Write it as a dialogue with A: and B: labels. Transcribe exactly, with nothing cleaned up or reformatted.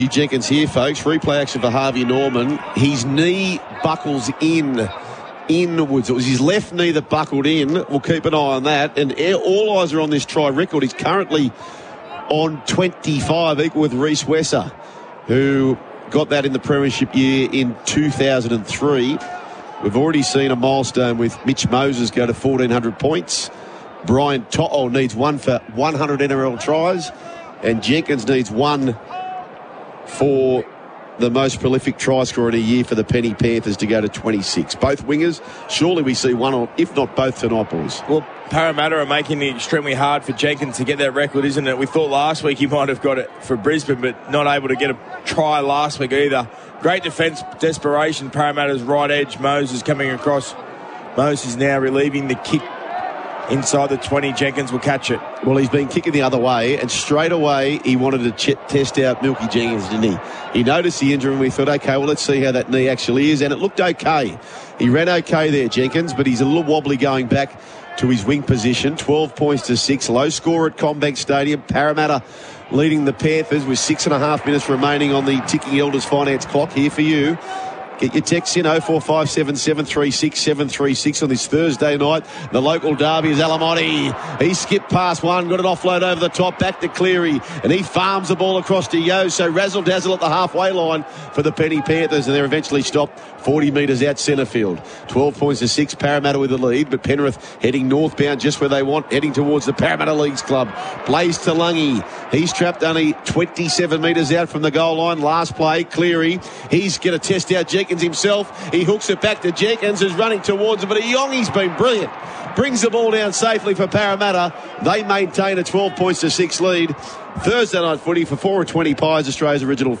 A: Jenkins here, folks. Replay action for Harvey Norman. His knee buckles in inwards. It was his left knee that buckled in. We'll keep an eye on that. And all eyes are on this try record. He's currently on twenty-five, equal with Reece Wesser, who got that in the premiership year in two thousand three. We've already seen a milestone with Mitch Moses go to fourteen hundred points. Brian To'o needs one for one hundred N R L tries. And Jenkins needs one for the most prolific try scorer in a year for the Penny Panthers to go to twenty-six. Both wingers, surely we see one, or if not both, tonight, boys.
B: Well, Parramatta are making it extremely hard for Jenkins to get that record, isn't it? We thought last week he might have got it for Brisbane, but not able to get a try last week either. Great defence, desperation. Parramatta's right edge, Moses coming across. Moses now relieving the kick inside the twenty. Jenkins will catch it.
A: Well, he's been kicking the other way, and straight away he wanted to ch- test out Milky Jenkins, didn't he? He noticed the injury, and we thought, OK, well, let's see how that knee actually is, and it looked OK. He ran OK there, Jenkins, but he's a little wobbly going back to his wing position. twelve points to six. Low score at CommBank Stadium. Parramatta leading the Panthers with six and a half minutes remaining on the ticking Elders Finance clock. Here for you. Get your text in oh four five seven, seven three six, seven three six on this Thursday night. The local derby is Alamotti. He skipped past one, got an offload over the top, back to Cleary, and he farms the ball across to Yo. So razzle dazzle at the halfway line for the Penny Panthers, and they're eventually stopped forty metres out centre field. twelve points to six, Parramatta with the lead, but Penrith heading northbound just where they want, heading towards the Parramatta Leagues Club. Blaze Talangi, he's trapped only twenty-seven metres out from the goal line. Last play, Cleary, he's going to test out Jenkins himself. He hooks it back to Jenkins, who's running towards him, but Yongi's been brilliant. Brings the ball down safely for Parramatta. They maintain a twelve points to six lead. Thursday night footy for four and twenty Pies, Australia's original